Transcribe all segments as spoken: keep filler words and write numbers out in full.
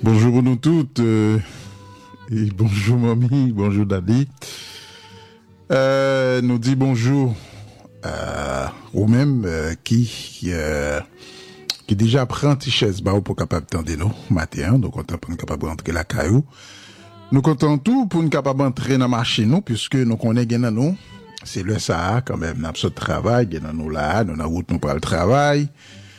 Bonjour nous toutes, euh, et bonjour mamie, bonjour daddy. Euh, nous dit bonjour euh, ou même euh, qui euh, qui déjà prend une chaise bah pour capable tendre nous matin, donc on est pour capable rentrer la caillou. Nous comptons tout pour nous capable entrer dans machine nous puisque nous connaît gain nous. C'est le ça quand même n'a pas de travail, gain nous là, nous na route nous pour le travail.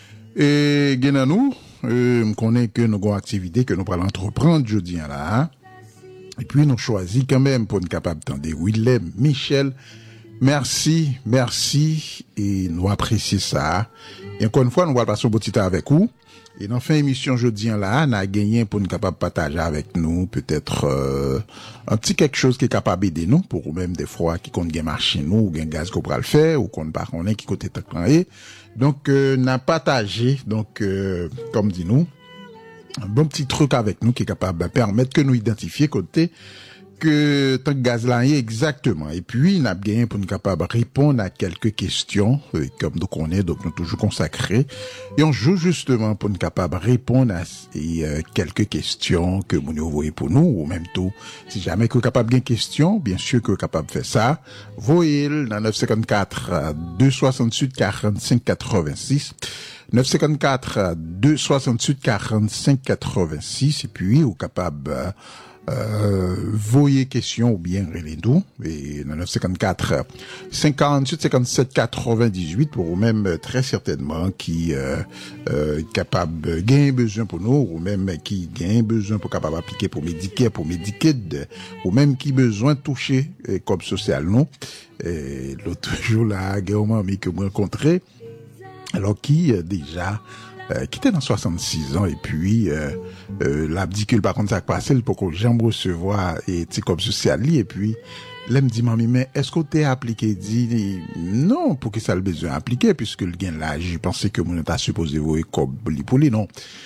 Et gain nous Euh, on connaît que nous avons une activité que nous allons entreprendre jeudi là. Hein? Et puis nous choisissons quand même pour nous capables d'entendre Willem, Michel. Merci, merci et nous apprécions ça. Et encore une fois, nous allons passer un petit temps avec vous. Et dans fin émission jeudi là, on a gagné pour nous capables de partager avec nous peut-être euh, un petit quelque chose qui est capable d'aider nous pour même des fois qui compte gain marché nous ou gain gaz qu'on pourra le faire ou qu'on pas connaît qui côté taclé. Donc euh, n'a partagé donc euh, comme dit nous un bon petit truc avec nous qui est capable de permettre que nous identifier côté que tant gaz là est exactement et puis n'a gagné pour nous capable répondre à quelques questions euh, comme nous connaît donc nous toujours consacré et on joue justement pour nous capable répondre à et, euh, quelques questions que vous nous voyez pour nous ou même tout si jamais que capable bien question bien sûr que capable faire ça voyez dans neuf cent cinquante-quatre deux cent soixante-huit quarante-cinq quatre-vingt-six neuf cent cinquante-quatre deux cent soixante-huit quarante-cinq quatre-vingt-six et puis ou capable euh, Euh, voyez question ou bien relez-nous et dans neuf cent cinquante-quatre cinquante-huit cinquante-sept quatre-vingt-dix-huit pour même euh, très certainement qui euh, euh, capable gain besoin pour nous ou même qui gain besoin pour capable appliquer pour médiquer pour médiquer ou même qui besoin toucher euh, comme social non et l'autre jour là gain ami que moi rencontré alors qui euh, déjà Euh, qui était dans soixante-six ans et puis euh, euh, l'abdicule par contre ça passé pour que j'aime recevoir et petit comme social et puis là me dit mamie mais est-ce que t'es appliqué dit non pour que ça le besoin appliquer puisque le gain là j'ai pensé que mon état supposé vous comme pour lui non